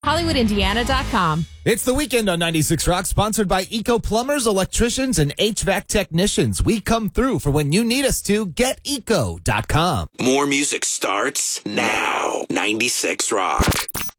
HollywoodIndiana.com. It's the weekend on 96 Rock, sponsored by Eco Plumbers, Electricians, and HVAC Technicians. We come through for when you need us to. GetEco.com. More music starts now. 96 Rock.